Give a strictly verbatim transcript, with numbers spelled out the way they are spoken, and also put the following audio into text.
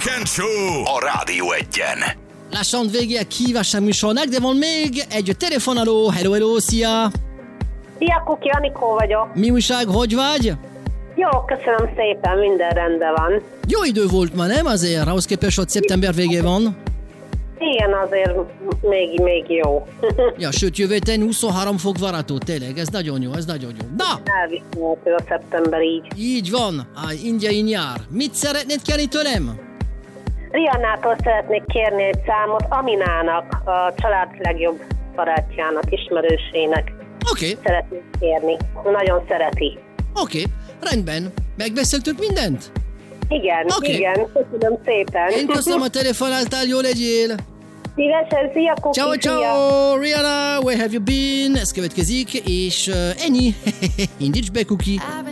Weekend Show a Rádió Egyen. Lassan vége a kihívás műsornak, de van még egy telefonáló. Hello, hello, szia! Szia, Kuki, Anikó vagyok. Mi újság, hogy vagy? Jó, köszönöm szépen, minden rendben van. Jó idő volt ma, nem azért? Ahhoz képest, hogy szeptember végé van. Igen, azért még, még jó. Ja, sőt, jövő héten huszonhárom fok várható, tényleg, ez nagyon jó, ez nagyon jó. Na! Elviszonyítő a szeptember így. Így van, a indiai nyár. Mit szeretnéd kérni tőlem? Riannától szeretnék kérni egy számot Aminának, a család legjobb barátjának, ismerősének. Oké. Okay. Szeretnék kérni. Nagyon szereti. Oké, okay. Rendben. Megbeszéltük mindent? Igen, okay. igen. Köszönöm szépen. Én köszönöm, a telefonáltál, jó legyél. Szívesen, szia, Kuki, ciao, ciao, Rihanna, where have you been? Ez következik, és uh, ennyi. Indíts be, Kuki.